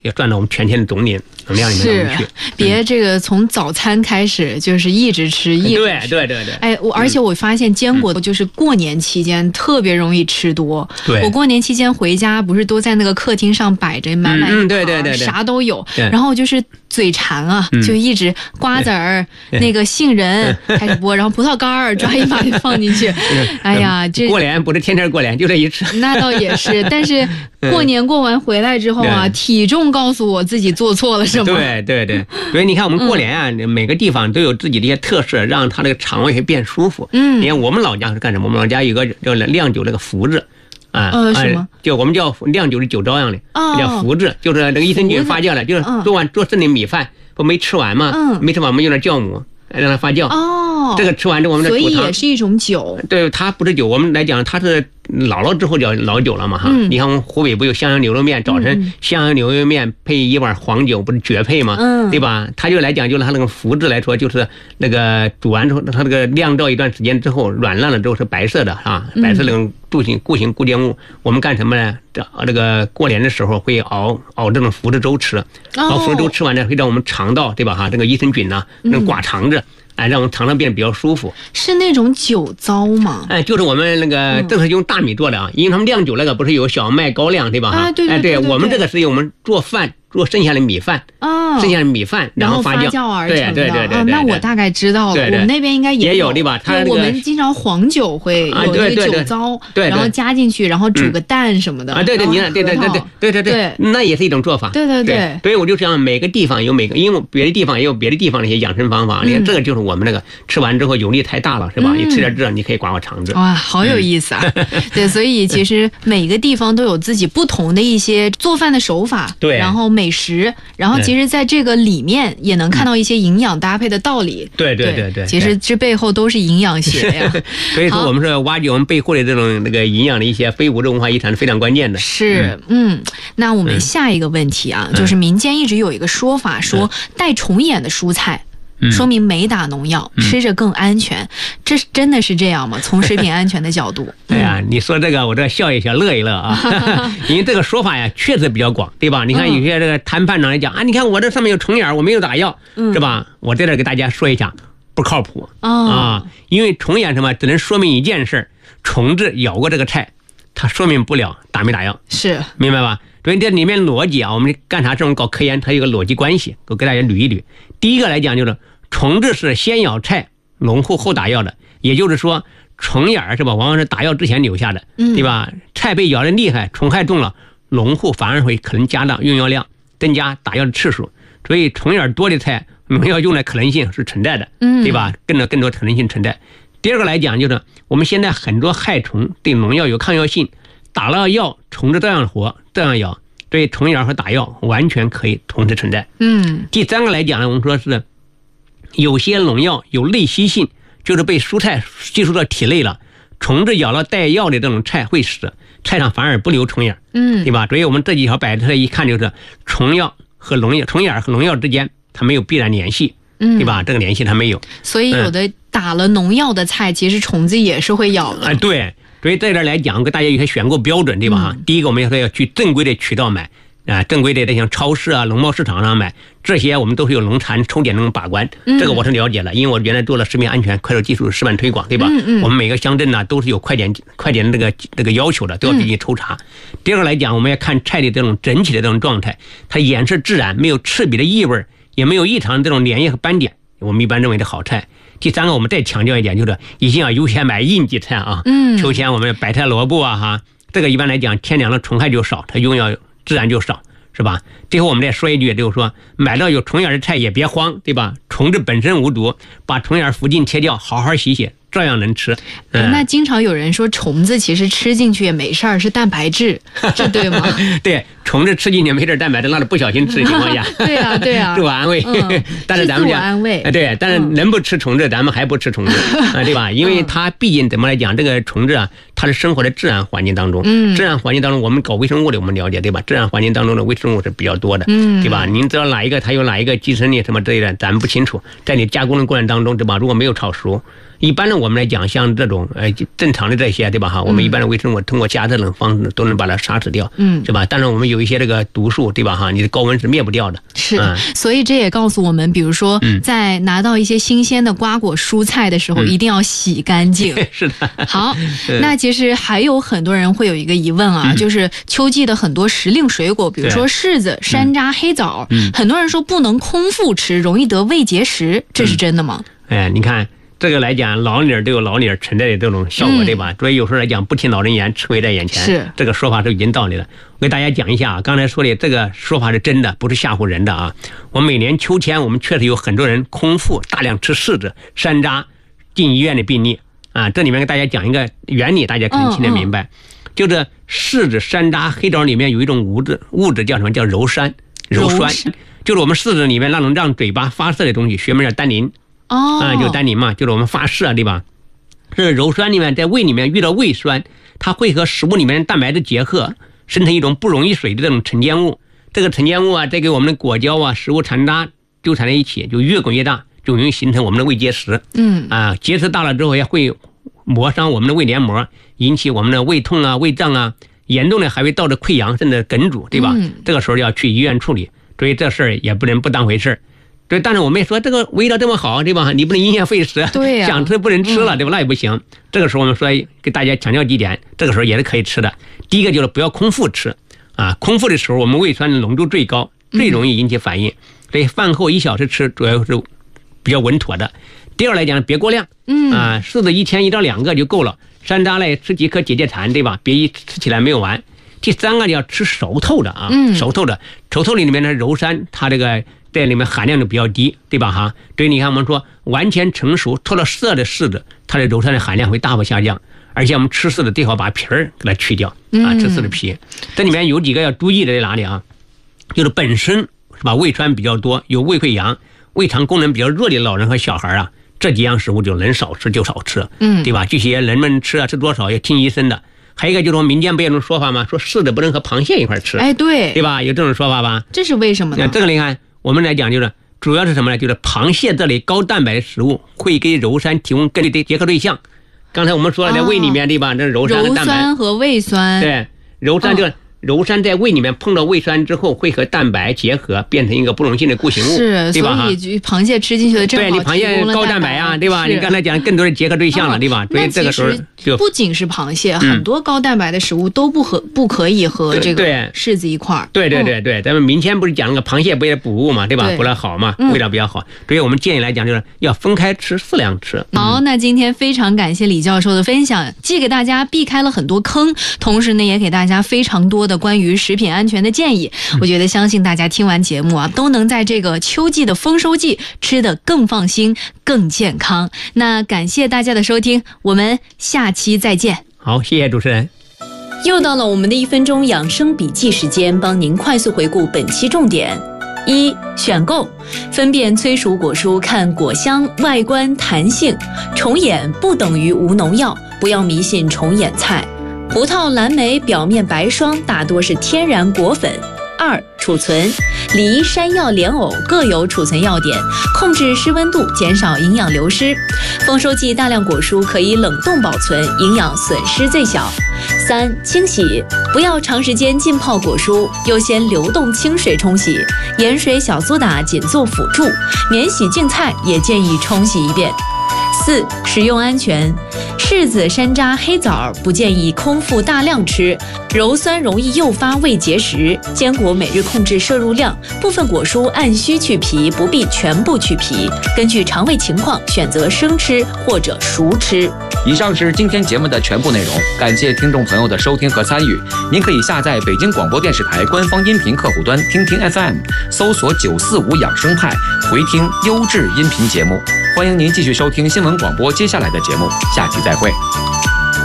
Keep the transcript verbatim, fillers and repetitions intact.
也赚到我们全天的总量能量里面去。 别这个从早餐开始就是一直吃，一直吃。 对对对对。 哎，我而且我发现坚果就是过年期间特别容易吃多。 对。 我过年期间回家不是都在那个客厅上摆着满满一盘， 对对对， 啥都有。然后就是嘴馋啊，就一直瓜子儿、那个杏仁开始剥，然后葡萄干儿抓一把就放进去。哎呀，这过年不是天天过年，就这一次。 那倒也是，但是过年过完回来之后啊，体重告诉我自己做错了什么。 对对对，所以你看我们过年啊，嗯、每个地方都有自己的一些特色，让它这个肠胃会变舒服。嗯，你看我们老家是干什么？我们老家有个叫酿酒这个福字。啊， 呃，什么？ 就我们叫酿酒的酒糟样的， 哦、 叫福字，就是那个益生菌发酵了，就是做完做剩的米饭，不没吃完吗？ 嗯， 没吃完我们用点酵母让它发酵。 哦， 这个吃完之后我们的所以也是一种酒。 对，它不是酒，我们来讲它是老了之后叫老酒了嘛哈。嗯、你看我们湖北不有襄阳牛肉面，早晨襄阳牛肉面配一碗黄酒，不是绝配吗？嗯，对吧？它就来讲就是它那个福字来说，就是那个煮完之后，它这个酿造一段时间之后软烂了之后是白色的啊，白色那种固形固形固件物。我们干什么呢？这这个过年的时候会熬熬这种福字粥吃，熬福字粥吃完呢会让我们肠道对吧哈，这个益生菌呢能刮肠子。哎，让我们肠道变得比较舒服。 是那种酒糟吗？ 哎，就是我们那个，这是用大米做的啊，因为他们酿酒那个不是有小麦高粱对吧？ 啊，对对对。 哎，对我们这个是用我们做饭做剩下的米饭， 哦， 剩下的米饭然后发酵而成的。 对对对对。 那我大概知道了，我们那边应该也有对吧？它我们经常黄酒会有一个酒糟，然后加进去，然后煮个蛋什么的。 啊，对对，你看，对对对对对对对，那也是一种做法。 对对对。 所以我就想每个地方有每个，因为别的地方也有别的地方的一些养生方法。你看这个就是我们那个吃完之后油腻太大了是吧？你吃点这你可以刮刮肠子。 哇，好有意思啊！对，所以其实每个地方都有自己不同的一些做饭的手法， 对， 然后美食。然后其实在这个里面也能看到一些营养搭配的道理。 对对对对， 其实这背后都是营养学呀。 所以说我们是挖掘我们背后的这种那个营养的一些非物质文化遗产是非常关键的。 是，嗯，那我们下一个问题啊，就是民间一直有一个说法，说带虫眼的蔬菜说明没打农药，嗯、吃着更安全，这真的是这样吗？从食品安全的角度， 哎呀，你说这个我这笑一笑，乐一乐啊，因为这个说法呀确实比较广，对吧？你看有些这个谈判长来讲啊，你看我这上面有虫眼，我没有打药，嗯、是吧？我在这给大家说一下，不靠谱、 哦、 啊，因为虫眼什么只能说明一件事，虫子咬过这个菜，它说明不了打没打药， 是明白吧？所以这里面逻辑啊，我们干啥这种搞科研，它有个逻辑关系，我给大家捋一捋。第一个来讲就是。虫子是先咬菜，农户后打药的，也就是说，虫眼是吧，往往是打药之前留下的，嗯、对吧？菜被咬的厉害，虫害重了，农户反而会可能加大用药量，增加打药的次数，所以虫眼多的菜，农药用的可能性是存在的，嗯，对吧？更多更多可能性存在。第二个来讲，就是我们现在很多害虫对农药有抗药性，打了药，虫子照样活，照样咬，所以虫眼和打药完全可以同时存在。嗯。第三个来讲呢，我们说是。有些农药有内吸性，就是被蔬菜吸收到体内了，虫子咬了带药的这种菜会死，菜上反而不留虫眼，嗯，对吧？所以我们这几条摆出来一看就是虫药和农药，虫眼和农药之间它没有必然联系，嗯，对吧？这个联系它没有， 所以有的打了农药的菜，其实虫子也是会咬的。 哎、嗯，对，所以在这来讲，给大家有些选购标准，对吧？嗯、第一个我们要说要去正规的渠道买。啊，正规的这像超市啊、农贸市场上买，这些我们都是有农残抽检那种把关，嗯、这个我是了解了，因为我原来做了食品安全快速技术示范推广，对吧？嗯嗯、我们每个乡镇呢都是有快检快检的这个这个要求的，都要进行抽查。嗯、第二个来讲，我们要看菜的这种整体的这种状态，它颜色自然，没有刺鼻的异味，也没有异常的这种粘液和斑点，我们一般认为的好菜。第三个，我们再强调一点，就是一定要优先买应季菜啊。嗯，秋天我们白菜、萝卜啊，哈，这个一般来讲天凉了虫害就少，它用药自然就少。是吧？最后我们再说一句，就是说买到有虫眼的菜也别慌，对吧？虫子本身无毒，把虫眼附近切掉，好好洗洗，照样能吃。 嗯、那经常有人说虫子其实吃进去也没事儿，是蛋白质，这对吗？ 对，虫子吃进去没点蛋白质，那是不小心吃的情况下。 对啊，对啊， 自我安慰。嗯、但是咱们讲， 安慰。 对，但是能不吃虫子，咱们还不吃虫子啊，对吧？因为它毕竟怎么来讲，这个虫子啊，它是生活在自然环境当中。嗯。自然环境当中，我们搞微生物的，我们了解，对吧？自然环境当中的微生物是比较多的，嗯，对吧？您知道哪一个它有哪一个寄生的什么之类的，咱们不清楚。在你加工的过程当中，对吧？如果没有炒熟， 一般的我们来讲，像这种呃正常的这些，对吧哈？我们一般的微生物通过加热这种方式都能把它杀死掉，嗯，是吧？当然我们有一些这个毒素，对吧哈？你的高温是灭不掉的。 是，嗯、所以这也告诉我们，比如说在拿到一些新鲜的瓜果蔬菜的时候，嗯、一定要洗干净。 是的。 好，那其实还有很多人会有一个疑问啊，嗯、就是秋季的很多时令水果，比如说柿子、山楂、黑枣，嗯、很多人说不能空腹吃，容易得胃结石，这是真的吗？ 嗯、哎，你看。这个来讲，老理儿都有老理儿存在的这种效果，对吧？嗯、所以有时候来讲，不听老人言，吃亏在眼前。 是这个说法是有一定道理的。我给大家讲一下啊，刚才说的这个说法是真的，不是吓唬人的啊。我每年秋天，我们确实有很多人空腹大量吃柿子、山楂进医院的病例啊。这里面给大家讲一个原理，大家可能听得明白。嗯嗯、就是柿子、山楂、黑枣里面有一种物质，物质叫什么？叫鞣酸。鞣酸就是我们柿子里面那种让嘴巴发涩的东西，学名叫单宁。 哦， 啊，就单宁嘛，就是我们发射，对吧？这鞣酸里面在胃里面遇到胃酸，它会和食物里面的蛋白质结合，生成一种不溶于水的这种沉淀物。这个沉淀物啊，再给我们的果胶啊、食物残渣纠缠在一起，就越滚越大，就容易形成我们的胃结石。嗯，啊，结石大了之后也会磨伤我们的胃黏膜，引起我们的胃痛啊、胃胀啊，严重的还会导致溃疡甚至梗阻，对吧？嗯、这个时候要去医院处理，所以这事儿也不能不当回事儿。对，但是我们也说这个味道这么好，对吧？你不能因噎废食， 对呀、啊， 想吃不能吃了，对吧？那也不行。这个时候我们说给大家强调几点，这个时候也是可以吃的。第一个就是不要空腹吃啊，空腹的时候我们胃酸的浓度最高，最容易引起反应，嗯、所以饭后一小时吃主要是比较稳妥的。第二来讲，别过量，嗯啊，柿子一天一到两个就够了，山楂类吃几颗解解馋，对吧？别一吃起来没有完。第三个要吃熟透的啊，嗯、熟透的，熟透里面的鞣酸，它这个。在里面含量就比较低，对吧哈？所以你看我们说完全成熟脱了色的柿子，它的鞣酸的含量会大幅下降，而且我们吃柿子最好把皮儿给它去掉啊，吃柿子皮。这里面有几个要注意的在哪里啊？就是本身是吧，胃酸比较多，有胃溃疡、胃肠功能比较弱的老人和小孩啊，这几样食物就能少吃就少吃，嗯，对吧？这些人们吃啊吃多少要听医生的。还有一个就是说民间不有这种说法吗？说柿子不能和螃蟹一块吃， 哎，对， 对吧？有这种说法吧？ 这是为什么呢？ 这个你看。我们来讲就是主要是什么呢？就是螃蟹这类高蛋白的食物会给鞣酸提供根据的结合对象。刚才我们说了，在胃里面，对吧？这鞣酸和蛋白。 鞣酸和胃酸。 对，鞣酸就。哦鞣酸在胃里面碰到胃酸之后，会和蛋白结合，变成一个不溶性的固形物， 是， 对吧？ 所以螃蟹吃进去的正好对你螃蟹高蛋白啊，对吧？你刚才讲更多的结合对象了，对吧？所以这个时候就不仅是螃蟹，很多高蛋白的食物都不和不可以和这个柿子一块儿。 对对对对，咱们民间不是讲那个螃蟹不也补物嘛，对吧？补了好嘛，味道比较好。所以我们建议来讲，就是要分开吃，适量吃。 好，那今天非常感谢李教授的分享，既给大家避开了很多坑，同时呢，也给大家非常多的关于食品安全的建议。我觉得相信大家听完节目啊，都能在这个秋季的丰收季吃得更放心、更健康。那感谢大家的收听，我们下期再见。 好，谢谢主持人。 又到了我们的一分钟养生笔记时间，帮您快速回顾本期重点。一、选购，分辨催熟果蔬看果香、外观、弹性，虫眼不等于无农药，不要迷信虫眼菜。葡萄、蓝莓表面白霜大多是天然果粉。二、储存，梨、山药、莲藕各有储存要点，控制湿温度，减少营养流失。丰收季大量果蔬可以冷冻保存，营养损失最小。三、清洗，不要长时间浸泡果蔬，优先流动清水冲洗，盐水、小苏打仅做辅助，免洗净菜也建议冲洗一遍。四、食用安全，柿子、山楂、黑枣不建议空腹大量吃，鞣酸容易诱发胃结石。坚果每日控制摄入量，部分果蔬按需去皮，不必全部去皮，根据肠胃情况选择生吃或者熟吃。 以上是今天节目的全部内容，感谢听众朋友的收听和参与。您可以下载北京广播电视台官方音频客户端听听 F M， 搜索九四五养生派，回听优质音频节目。欢迎您继续收听新闻广播接下来的节目，下期再会。